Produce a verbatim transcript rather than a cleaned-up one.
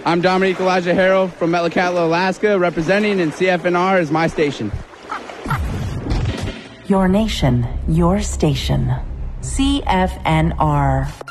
I'm Dominique Elijah Harrell from Metlakatla, Alaska, representing, and C F N R is my station. Your nation, your station. C F N R.